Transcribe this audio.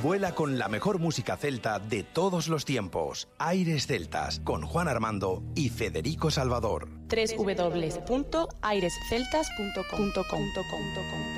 Vuela con la mejor música celta de todos los tiempos. Aires Celtas, con Juan Armando y Federico Salvador. www.airesceltas.com